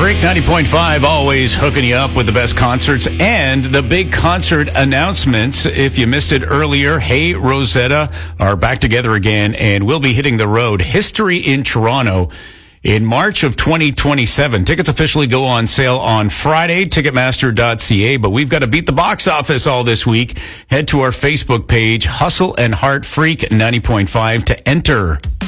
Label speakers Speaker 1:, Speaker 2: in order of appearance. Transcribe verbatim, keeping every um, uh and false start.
Speaker 1: Freak ninety point five, always hooking you up with the best concerts and the big concert announcements. If you missed it earlier, Hey Rosetta are back together again, and we'll be hitting the road. History in Toronto in March of twenty twenty-seven. Tickets officially go on sale on Friday, ticketmaster dot c a, but we've got to beat the box office all this week. Head to our Facebook page, Hustle and Heart Freak ninety point five, to enter.